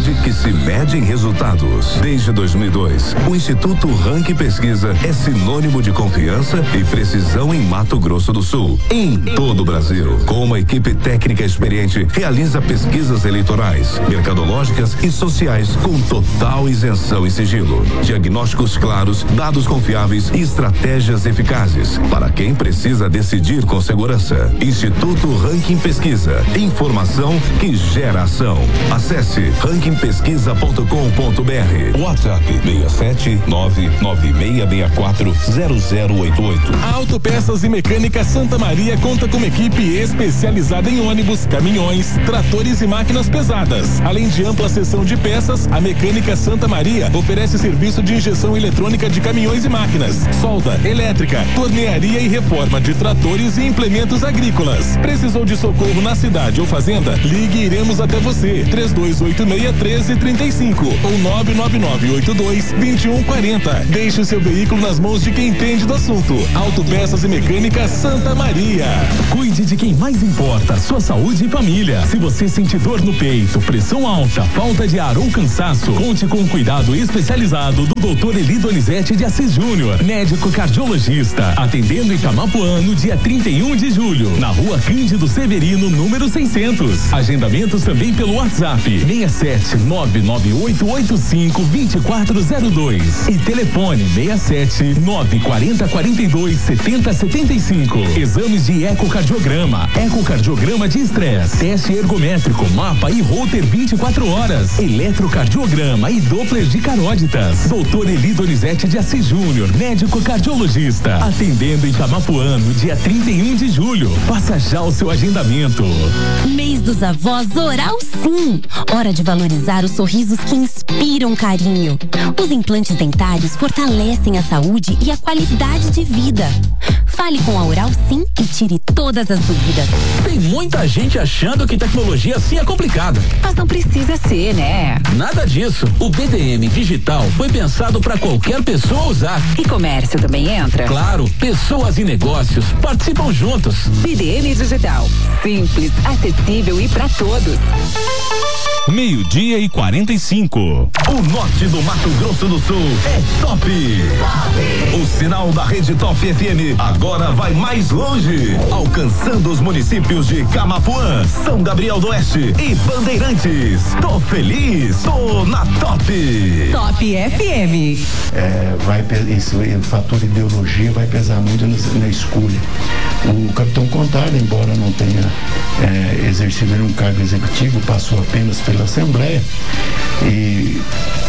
qualidade que se mede em resultados. Desde 2002, o Instituto Ranking Pesquisa é sinônimo de confiança e precisão em Mato Grosso do Sul, em todo o Brasil. Com uma equipe técnica experiente, realiza pesquisas eleitorais, mercadológicas e sociais com total isenção e sigilo. Diagnósticos claros, dados confiáveis e estratégias eficazes para quem precisa decidir com segurança. Instituto Ranking Pesquisa. Informação que gera ação. Acesse rankingpesquisa.com.br. WhatsApp 67996640088. A Autopeças e Mecânica Santa Maria conta com uma equipe especializada em ônibus, caminhões, tratores e máquinas pesadas. Além de ampla seção de peças, a Mecânica Santa Maria oferece serviço de injeção eletrônica de caminhões e máquinas, solda elétrica, tornearia e reforma de tratores e implementos agrícolas. Precisou de socorro na cidade ou fazenda? Ligue e iremos até você. 3286-1335 ou 99982-2140. Deixe o seu veículo nas mãos de quem entende do assunto. Autopeças e Mecânica Santa Maria. Cuide de quem mais importa, sua saúde e família. Se você sente dor no peito, pressão alta, falta de ar ou cansaço, conte com o cuidado especializado do Dr. Eli Donizete de Assis Júnior, médico cardiologista, atendendo em Camapuã no dia 31 de julho, na Rua Cândido Severino, número 600. Agendamentos também pelo WhatsApp 67998852402 e telefone 67940427075. Exames de ecocardiograma, ecocardiograma de estresse, teste ergométrico, mapa e Holter 24 horas, eletrocardiograma e Doppler de carótidas. Dr. Eli Donizete de Assis Júnior, médico cardiologista, atendendo em Camapuã no dia 31 de julho. Faça já o seu agendamento. Mês dos Avós Oral Sim. Hora de valorizar os sorrisos que inspiram carinho. Os implantes dentários fortalecem a saúde e a qualidade de vida. Fale com a Oral Sim e tire todas as dúvidas. Tem muita gente achando que tecnologia assim é complicada. Mas não precisa ser, né? Nada disso. O BDM Digital foi pensado para qualquer pessoa usar. E comércio também entra? Claro, pessoas e negócios participam juntos. BDM Digital. Simples, acessível e para todos. 12:45. O norte do Mato Grosso do Sul é top. O sinal da rede Top FM agora vai mais longe, alcançando os municípios de Camapuã, São Gabriel do Oeste e Bandeirantes. Tô feliz, tô na Top. Top FM. O fator ideologia vai pesar muito na escolha. O capitão Contar, embora não tenha exercido nenhum cargo executivo, passou apenas pela Assembleia e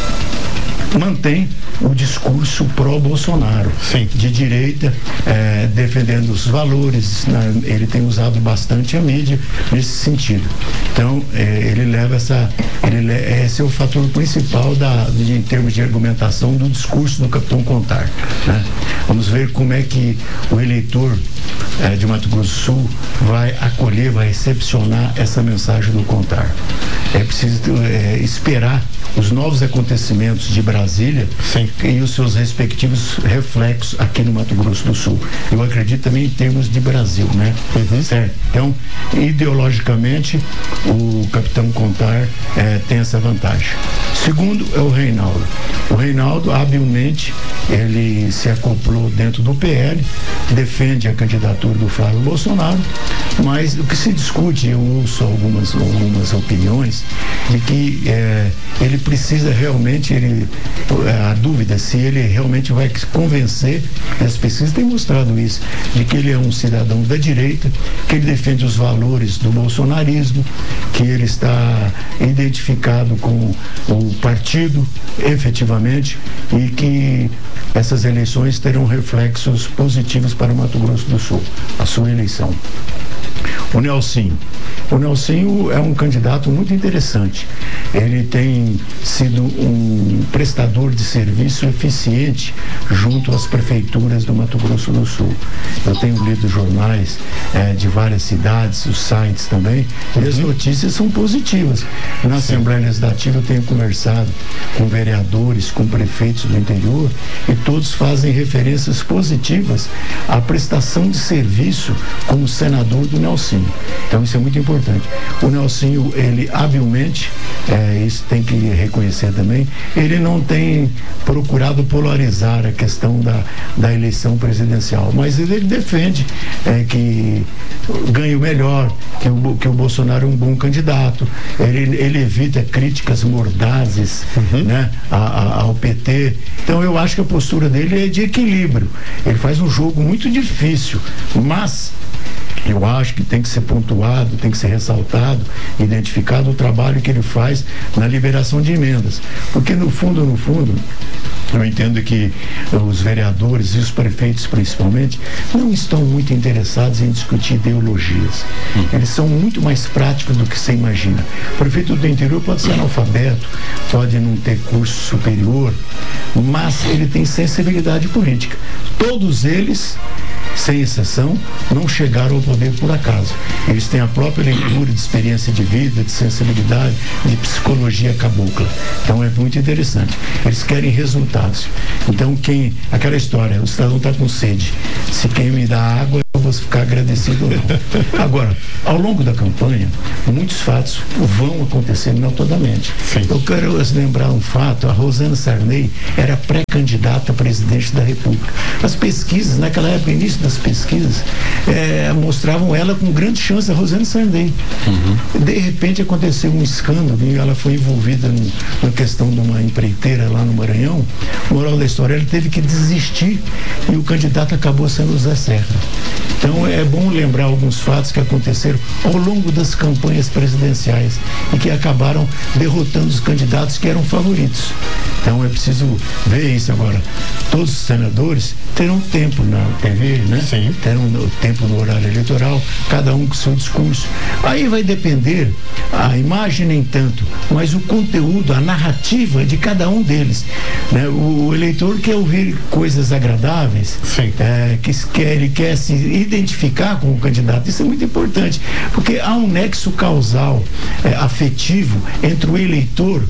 mantém o discurso pró-Bolsonaro, de direita, defendendo os valores, ele tem usado bastante a mídia nesse sentido. Então, ele leva esse é o fator principal em termos de argumentação do discurso do capitão Contar, né? Vamos ver como é que o eleitor de Mato Grosso do Sul vai acolher, vai recepcionar essa mensagem do Contar. É preciso esperar os novos acontecimentos de Brasília e os seus respectivos reflexos aqui no Mato Grosso do Sul. Eu acredito também em termos de Brasil, né? Certo? Então, ideologicamente, o capitão Contar tem essa vantagem. Segundo é o Reinaldo. O Reinaldo, habilmente, ele se acoplou dentro do PL, defende a candidatura do Flávio Bolsonaro, mas o que se discute, eu ouço algumas opiniões, de que ele precisa realmente, a dúvida se ele realmente vai convencer, as pesquisas têm mostrado isso, de que ele é um cidadão da direita, que ele defende os valores do bolsonarismo, que ele está identificado com o partido efetivamente e que essas eleições terão reflexos positivos para o Mato Grosso do Sul, a sua eleição. O Nelsinho é um candidato muito interessante. Ele tem sido um prestador de serviço eficiente junto às prefeituras do Mato Grosso do Sul. Eu tenho lido jornais de várias cidades, os sites também, e as notícias são positivas. Na Assembleia Legislativa eu tenho conversado conversado com vereadores, com prefeitos do interior, e todos fazem referências positivas à prestação de serviço como senador do Nelsinho. Então isso é muito importante. O Nelsinho, ele habilmente, isso tem que reconhecer também, ele não tem procurado polarizar a questão da eleição presidencial, mas ele defende que ganhe o melhor, que o Bolsonaro é um bom candidato, ele evita críticas mordazes, né, ao PT. Então eu acho que a postura dele é de equilíbrio. Ele faz um jogo muito difícil, mas eu acho que tem que ser pontuado, tem que ser ressaltado, identificado o trabalho que ele faz na liberação de emendas. Porque no fundo, eu entendo que os vereadores e os prefeitos principalmente não estão muito interessados em discutir ideologias. Eles são muito mais práticos do que você imagina. O prefeito do interior pode ser analfabeto, pode não ter curso superior, mas ele tem sensibilidade política. Todos eles, sem exceção, não chegaram ao poder por acaso. Eles têm a própria leitura de experiência de vida, de sensibilidade, de psicologia cabocla. Então é muito interessante. Eles querem resultados. Então aquela história, o cidadão está com sede. Se quem me dá água, eu vou ficar agradecido ou não. Agora, ao longo da campanha, muitos fatos vão acontecer notadamente. Sim. Eu quero lembrar um fato: a Rosana Sarney era pré-candidata a presidente da República. As pesquisas, naquela época, início das pesquisas, mostravam ela com grande chance, a Rosana Sarney. De repente aconteceu um escândalo e ela foi envolvida na questão de uma empreiteira lá no Maranhão. Moral da história, ela teve que desistir e o candidato acabou sendo o Zé Serra. Então é bom lembrar alguns fatos que aconteceram ao longo das campanhas presidenciais e que acabaram derrotando os candidatos que eram favoritos. Então é preciso ver isso agora. Todos os senadores terão tempo na TV, né? Sim. Terão tempo no horário eleitoral, cada um com seu discurso. Aí vai depender, a imagem nem tanto, mas o conteúdo, a narrativa de cada um deles, né? O eleitor quer ouvir coisas agradáveis, ele quer se identificar com o candidato. Isso é muito importante, porque há um nexo causal, afetivo, entre o eleitor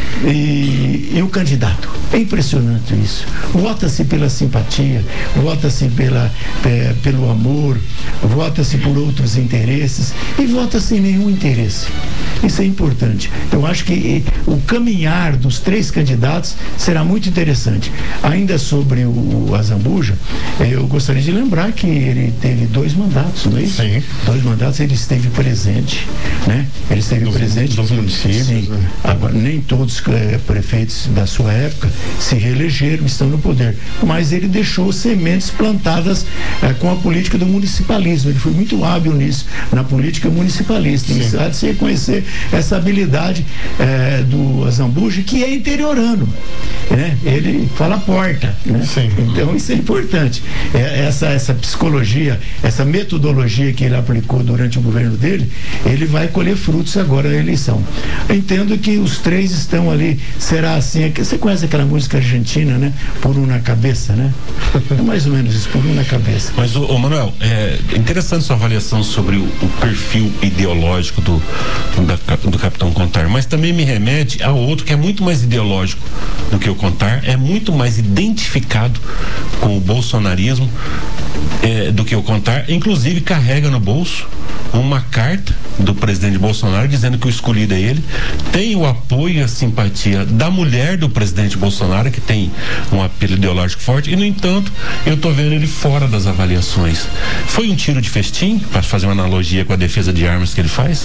e o candidato. É impressionante isso. Vota-se pela simpatia, vota-se pelo amor, vota-se por outros interesses e vota-se sem nenhum interesse. Isso é importante. Eu acho que o caminhar dos três candidatos será muito interessante. Ainda sobre o Azambuja, eu gostaria de lembrar que ele teve 2 mandatos, não é isso? Sim. 2 mandatos, ele esteve presente, né? Ele esteve presente dos municípios. Sim. Né? Agora, nem todos os prefeitos da sua época se reelegeram, estão no poder, mas ele deixou sementes plantadas com a política do municipalismo. Ele foi muito hábil nisso, na política municipalista. Isso há de se reconhecer essa habilidade do Azambuja, que é interiorano, né? Ele fala porta, né? Então isso é importante. Essa psicologia, essa metodologia que ele aplicou durante o governo dele, ele vai colher frutos agora na eleição. Eu entendo que os 3 estão ali, será assim, você conhece aquela música argentina, né? Por um na cabeça, né? É mais ou menos isso, por um na cabeça. Mas, Manuel, é interessante sua avaliação sobre o perfil ideológico do Capitão Contar, mas também me remete a outro que é muito mais ideológico do que o Contar, é muito mais identificado com o bolsonarismo do que o Contar, inclusive carrega no bolso uma carta do presidente Bolsonaro dizendo que o escolhido é ele, tem o apoio e a simpatia da mulher do presidente Bolsonaro, que tem um apelo ideológico forte, e no entanto eu tô vendo ele fora das avaliações. Foi um tiro de festim, para fazer uma analogia com a defesa de armas que ele faz?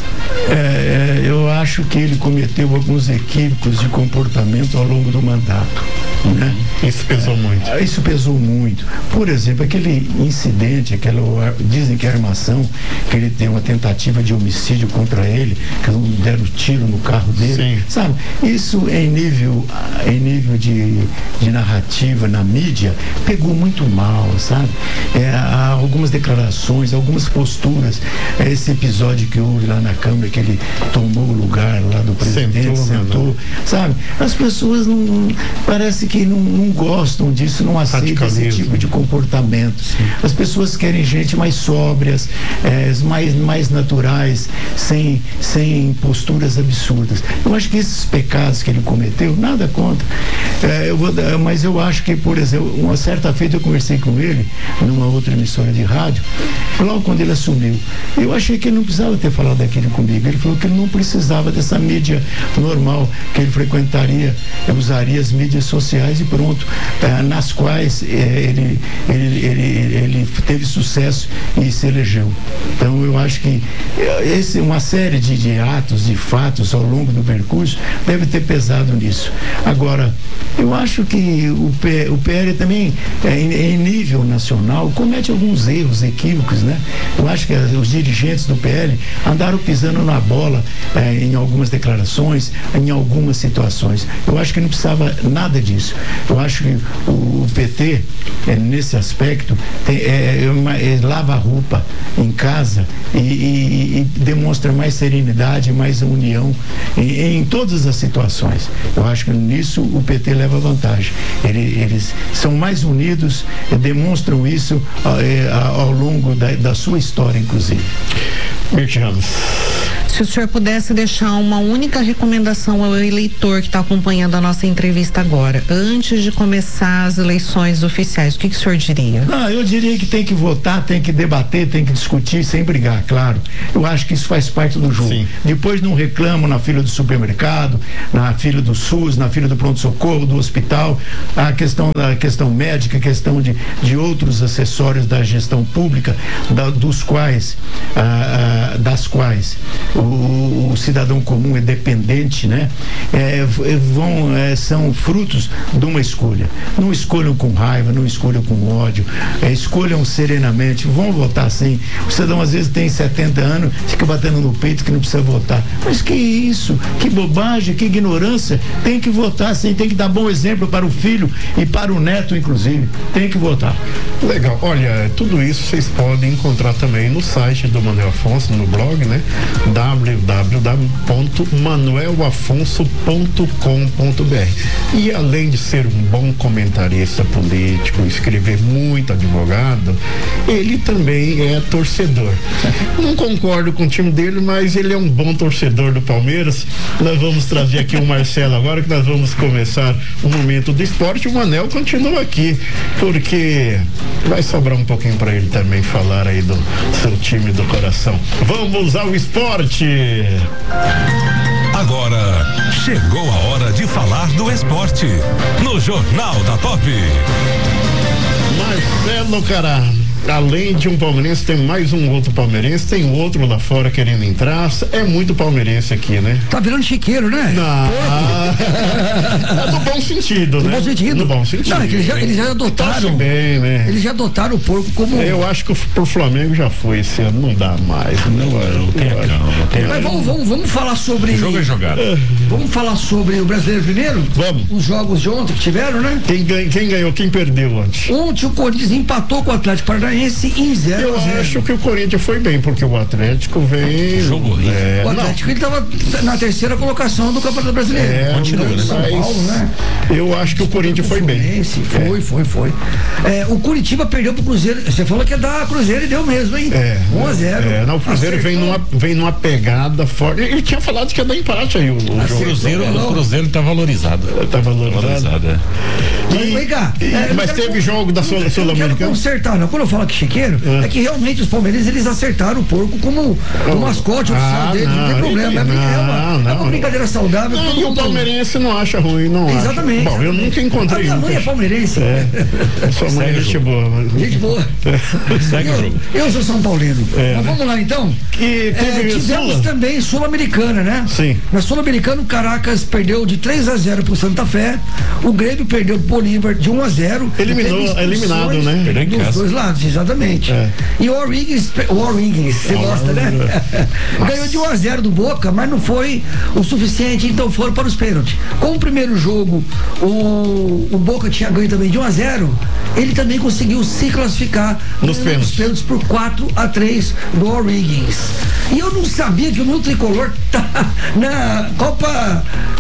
Eu acho que ele cometeu alguns equívocos de comportamento ao longo do mandato, né? Isso pesou muito. Isso pesou muito. Por exemplo, aquele incidente, dizem que é armação, que ele tem uma tentativa de homicídio contra ele, que deram tiro no carro dele. Sim. Sabe? Isso em nível de narrativa na mídia pegou muito mal, sabe? Há algumas declarações, algumas posturas. Esse episódio que houve lá na Câmara, que ele tomou o lugar lá do presidente, sentou. sabe? As pessoas parece que não gostam disso, não aceitam esse tipo de comportamento. Sim. As pessoas querem gente mais sóbrias, mais naturais, sem posturas absurdas. Eu acho que esses pecados que ele cometeu, nada contra. Mas eu acho que, por exemplo, uma certa feita eu conversei com ele numa outra emissora de rádio, logo quando ele assumiu. Eu achei que ele não precisava ter falado aquilo comigo. Ele falou que ele não precisava dessa mídia normal, que ele frequentaria, usaria as mídias sociais e pronto, nas quais ele teve sucesso e se elegeu. Então eu acho que uma série de atos, de fatos ao longo do percurso deve ter pesado nisso. Agora, eu acho que o PL também, em nível nacional, comete alguns erros, equívocos, né? Eu acho que os dirigentes do PL andaram pisando na bola em algumas declarações, em algumas situações. Eu acho que não precisava nada disso. Eu acho que o PT, nesse aspecto, lava a roupa em casa e demonstra mais serenidade, mais união em todas as situações. Eu acho que nisso o PT leva vantagem. Eles são mais unidos, demonstram isso ao longo da sua história, inclusive. Se o senhor pudesse deixar uma única recomendação ao eleitor que está acompanhando a nossa entrevista agora, antes de começar as eleições oficiais, o que o senhor diria? Eu diria que tem que votar, tem que debater, tem que discutir sem brigar, claro. Eu acho que isso faz parte do jogo. Sim. Depois não reclamam na fila do supermercado, na fila do SUS, na fila do pronto-socorro, do hospital, a questão médica, a questão de outros acessórios da gestão pública, das quais o cidadão comum é dependente, né? São frutos de uma escolha. Não escolham com raiva, não escolham com ódio, escolham serenamente, vão votar sim. O cidadão às vezes tem 70 anos, fica batendo no peito que não precisa votar. Mas que isso? Que bobagem, que ignorância. Tem que votar sim, tem que dar bom exemplo para o filho e para o neto, inclusive. Tem que votar. Legal. Olha, tudo isso vocês podem encontrar também no site do Manuel Afonso, no blog, né? www.manuelafonso.com.br. E além de ser um bom comentarista político, escrever muito advogado, ele também é torcedor. Não concordo com o time dele, mas ele é um bom torcedor do Palmeiras. Nós vamos trazer aqui o Marcelo agora, que nós vamos começar o momento do esporte. O Manel continua aqui, porque vai sobrar um pouquinho para ele também falar aí do seu time do coração. Vamos ao esporte. Agora chegou a hora de falar do esporte no Jornal da Top. Marcelo, cara, além de um palmeirense, tem mais um outro palmeirense, tem outro lá fora querendo entrar. É muito palmeirense aqui, né? Tá virando chiqueiro, né? Não. No bom sentido, né? No bom sentido. No bom sentido. Não, é que eles já adotaram. Bem, né? Eles já adotaram o porco como. Eu acho que pro Flamengo já foi esse ano, não dá mais. Não tem calma. Mas vamos falar sobre. O jogo é jogado. Vamos falar sobre o brasileiro primeiro? Vamos. Os jogos de ontem que tiveram, né? Quem ganhou, quem perdeu ontem? Ontem o Corinthians empatou com o Atlético Paranaense em 0-0. Eu acho que o Corinthians foi bem, porque o Atlético veio. Jogo horrível. O Atlético ele estava na terceira colocação do Campeonato Brasileiro. Continua, né? São Paulo, né? Eu acho que o Corinthians foi bem. Foi. O Curitiba perdeu pro Cruzeiro. Você falou que ia dar Cruzeiro e deu mesmo, hein? 1-0. Não, o Cruzeiro vem numa pegada forte. Ele tinha falado que ia dar empate aí o jogo. O Cruzeiro tá valorizado. Tá valorizado. Mas teve jogo da Sul-Americana. Não consertar, não. Quando eu falo que chiqueiro, é que realmente os palmeirenses eles acertaram o porco como o mascote oficial deles, não tem problema. É uma brincadeira saudável. E o palmeirense não acha ruim, não acha. Exatamente. Bom, eu nunca encontrei. A minha mãe é palmeirense. Sua mãe é gente boa. Gente boa. Segue o jogo. Eu sou São Paulino. Mas vamos lá então. Tivemos também Sul-Americana, né? Sim. Na Sul-Americana, o Caracas perdeu de 3-0 pro Santa Fé. O Grêmio perdeu pro Bolívar de 1-0. Eliminado, né? Dos dois lados, exatamente. E o O'Higgins, você gosta, né? Ganhou de 1-0 do Boca, mas não foi o suficiente, então foram para os pênaltis. Com o primeiro jogo, o Boca tinha ganho também de 1-0, ele também conseguiu se classificar nos pênaltis por 4-3 do O'Higgins. E eu não sabia que o meu tricolor tá na Copa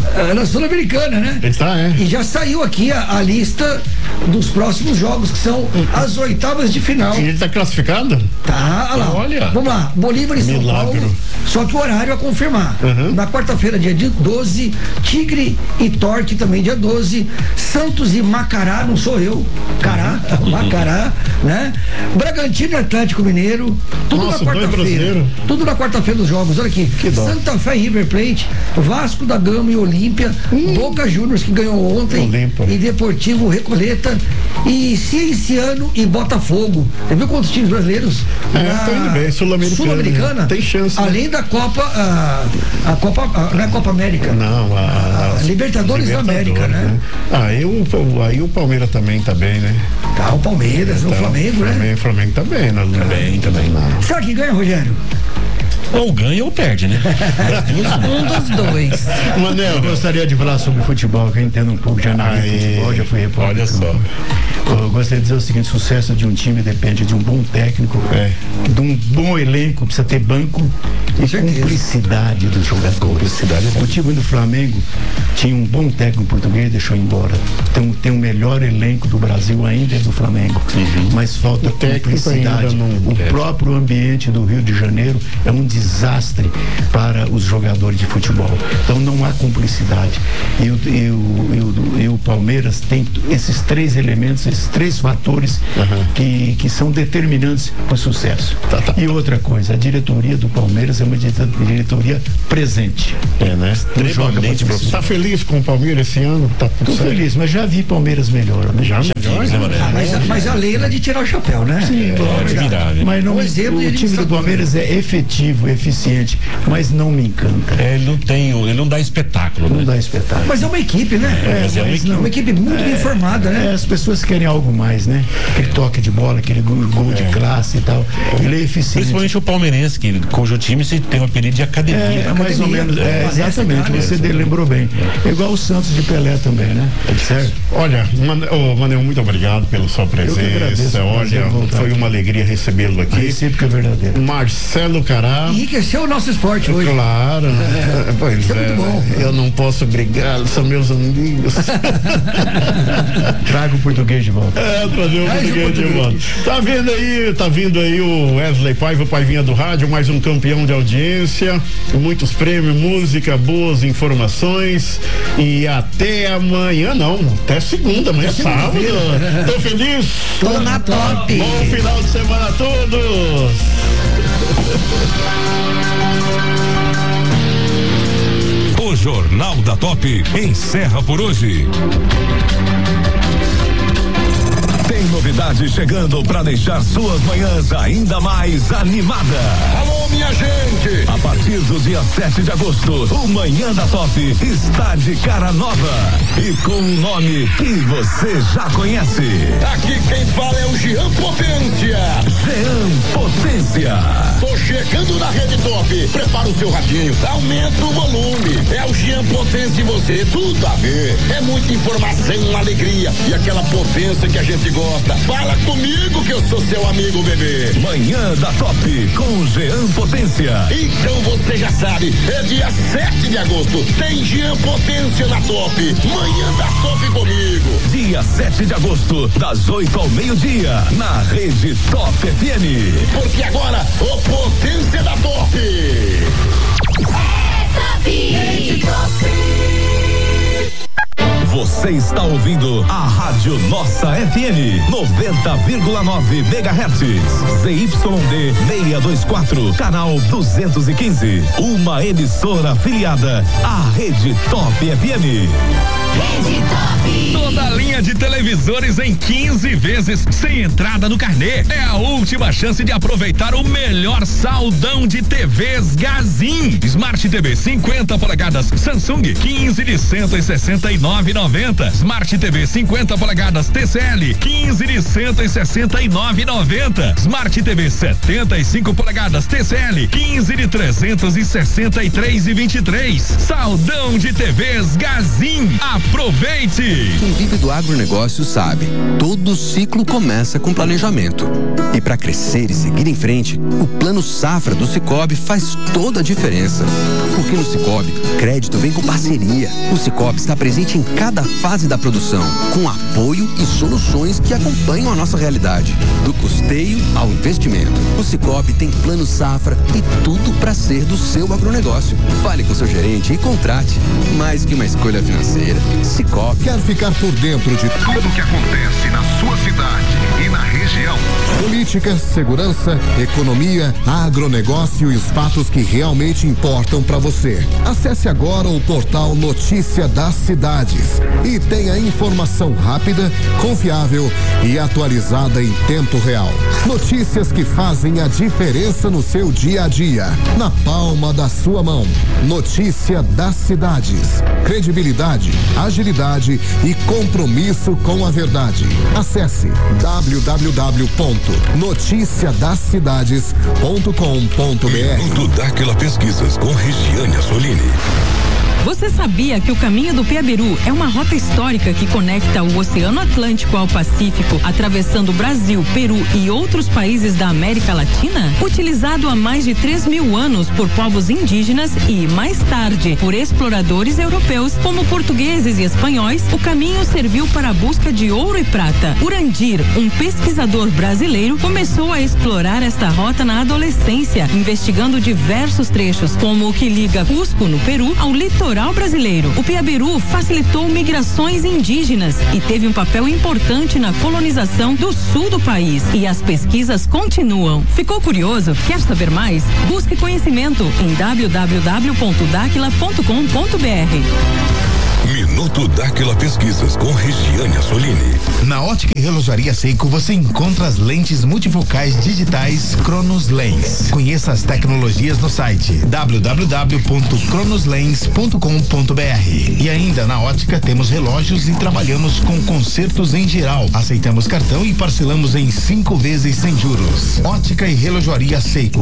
na Sul-Americana, né? E já saiu aqui a lista dos próximos jogos, que são as oitavas de final. E ele tá classificado? Tá, olha lá. Vamos lá, Bolívar e São Paulo. Só que o horário a confirmar. Na quarta-feira, dia 12, Tigre e Torque também dia 12, Santos e Macará, não sou eu, Macará, né? Bragantino e Atlético Mineiro, tudo na quarta-feira. Tudo na quarta-feira dos jogos, olha aqui. Santa Fé e River Plate, Vasco da Gama e Olímpia, Boca Juniors que ganhou ontem, e Deportivo Recoleta, e Cienciano e Botafogo. Você viu quantos times brasileiros? Tá indo bem, Sul-Americana. Tem chance. Além da Copa, não é Copa América. Não, a Libertadores da América, né? Aí o Palmeiras também tá bem, né? Tá, o Palmeiras, o Flamengo, né? O Flamengo tá bem, né? Também. Será que ganha, Rogério? Ou ganha ou perde, né? Um dos dois. Manel, eu gostaria de falar sobre futebol, que eu entendo um pouco de análise de futebol, já fui repórter. Olha só. Eu gostaria de dizer o seguinte: sucesso de um time depende de um bom técnico, de um bom elenco, precisa ter banco e cumplicidade dos jogadores. O time do Flamengo tinha um bom técnico português, deixou embora. Tem o melhor elenco do Brasil ainda é do Flamengo, mas falta cumplicidade. O próprio ambiente do Rio de Janeiro é um desastre para os jogadores de futebol. Então não há cumplicidade. E o Palmeiras tem esses três elementos, esses três fatores que são determinantes para o sucesso. E outra coisa, a diretoria do Palmeiras é uma diretoria presente. Né? Extremamente. Tá feliz com o Palmeiras esse ano? Tá tudo certo. Feliz, mas já vi Palmeiras melhor. Né? Já melhor? Mas a Leila de tirar o chapéu, né? Sim, mas não, o time do Palmeiras é efetivo, eficiente, mas não me encanta. Ele não dá espetáculo, né? Não dá espetáculo. Mas é uma equipe, né? Uma equipe muito bem formada, né? As pessoas querem algo mais, né? Aquele toque de bola, aquele gol de classe e tal. Ele é eficiente. Principalmente o palmeirense, que cujo time se tem o apelido de academia. Mais ou menos. Exatamente, você lembrou bem. É igual o Santos de Pelé também, né? Certo? Olha, Manel, muito obrigado pela sua presença. Agradeço, olha, foi uma alegria recebê-lo aqui. Recíproca é verdadeira. Marcelo Cará. Enriqueceu o nosso esporte hoje. Claro. Pois é. Eu não posso brigar, são meus amigos. Traga o português de volta. Trazer o português de volta. Tá vindo aí o Wesley Paiva, o Paivinha do Rádio, mais um campeão de audiência, muitos prêmios, música, boas informações, e até amanhã, até segunda, amanhã é sábado. Tô feliz? Tô na top. Bom final de semana a todos. O Jornal da Top encerra por hoje. Tem novidade chegando para deixar suas manhãs ainda mais animadas. Alô, minha gente! A partir do dia 7 de agosto, o Manhã da Top está de cara nova e com um nome que você já conhece. Aqui quem fala é o Jean Potência. Jean Potência. Tô chegando na Rede Top. Prepara o seu radinho, aumenta o volume. É o Jean Potência e você, tudo a ver. É muita informação, alegria e aquela potência que a gente gosta. Fala comigo que eu sou seu amigo, bebê. Manhã da Top com Jean Potência. Então você já sabe, é dia 7 de agosto. Tem Jean Potência na Top. Manhã da Top comigo. Dia 7 de agosto, das 8 ao meio-dia, na Rede Top FM. Porque agora, o Potência da Top. Rede Top. Você está ouvindo a Rádio Nossa FM 90,9 MHz, ZYD 624, canal 215, uma emissora afiliada à Rede Top FM. Rede Top. Toda a linha de televisores em 15 vezes sem entrada no carnê. É a última chance de aproveitar o melhor saldão de TVs Gazin. Smart TV 50 polegadas Samsung 15 de 169,90. Smart TV 50 polegadas TCL 15 de 169,90. Smart TV 75 polegadas TCL 15 de 363,23. Saldão de TVs Gazin. Aproveite! Quem vive do agronegócio sabe, todo ciclo começa com planejamento. E para crescer e seguir em frente, o Plano Safra do Sicoob faz toda a diferença. Porque no Sicoob, crédito vem com parceria. O Sicoob está presente em cada fase da produção, com apoio e soluções que acompanham a nossa realidade, do custeio ao investimento. O Sicoob tem Plano Safra e tudo para ser do seu agronegócio. Fale com seu gerente e contrate. Mais que uma escolha financeira, Sicoob. Quer ficar por dentro de tudo o que acontece na sua cidade e na região? Política, segurança, economia, agronegócio e os fatos que realmente importam para você. Acesse agora o portal Notícia das Cidades e tenha informação rápida, confiável e atualizada em tempo real. Notícias que fazem a diferença no seu dia a dia, na palma da sua mão. Notícia das Cidades. Credibilidade, agilidade e compromisso com a verdade. Acesse www.noticiadascidades.com.br. Minuto Dáquila Pesquisas com Regiane Assolini. Você sabia que o caminho do Piabiru é uma rota histórica que conecta o Oceano Atlântico ao Pacífico, atravessando o Brasil, Peru e outros países da América Latina? Utilizado há mais de 3.000 anos por povos indígenas e, mais tarde, por exploradores europeus, como portugueses e espanhóis, o caminho serviu para a busca de ouro e prata. Urandir, um pesquisador brasileiro, começou a explorar esta rota na adolescência, investigando diversos trechos, como o que liga Cusco, no Peru, ao litoral brasileiro. O Piabiru facilitou migrações indígenas e teve um papel importante na colonização do sul do país. E as pesquisas continuam. Ficou curioso? Quer saber mais? Busque conhecimento em www.daquila.com.br. Minuto Dáquila Pesquisas com Regiane Assolini. Na Ótica e Relojaria Seiko você encontra as lentes multifocais digitais Cronos Lens. Conheça as tecnologias no site www.cronoslens.com.br. E ainda na Ótica temos relógios e trabalhamos com consertos em geral. Aceitamos cartão e parcelamos em 5 vezes sem juros. Ótica e Relojaria Seiko,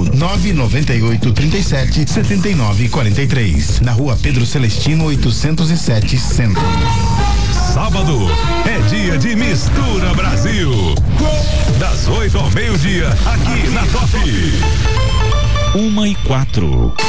99837-7943. Na Rua Pedro Celestino 807 Centro. Sábado é dia de Mistura Brasil. Das 8 ao meio-dia, aqui na Top. 1h04.